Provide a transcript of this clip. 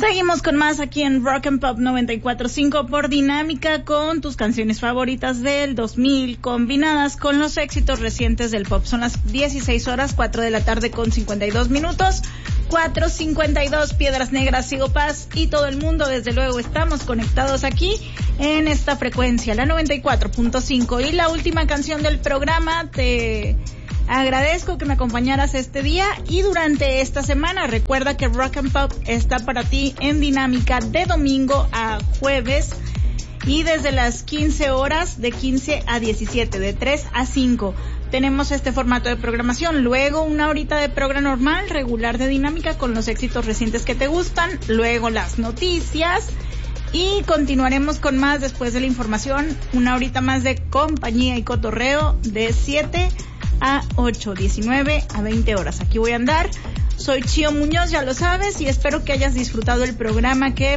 Seguimos con más aquí en Rock and Pop 94.5 por Dinámica, con tus canciones favoritas del 2000 combinadas con los éxitos recientes del pop. Son las 16 horas, 4 de la tarde con 52 minutos. 4:52, Piedras Negras, Sigo Paz y todo el mundo. Desde luego estamos conectados aquí en esta frecuencia, la 94.5. Y la última canción del programa, te agradezco que me acompañaras este día y durante esta semana. Recuerda que Rock and Pop está para ti en Dinámica de domingo a jueves y desde las 15 horas, de 15 a 17, de 3 a 5. Tenemos este formato de programación, luego una horita de programa normal, regular de Dinámica con los éxitos recientes que te gustan, luego las noticias y continuaremos con más después de la información, una horita más de compañía y cotorreo de 7 a 8, 19 a 20 horas. Aquí voy a andar. Soy Chio Muñoz, ya lo sabes, y espero que hayas disfrutado el programa que